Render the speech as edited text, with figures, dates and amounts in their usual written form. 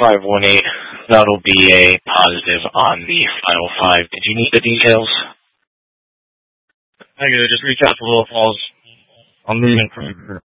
518. That'll be a positive on the final 5. Did you need the details? I gotta just reach out to Little Falls. I'm moving from here.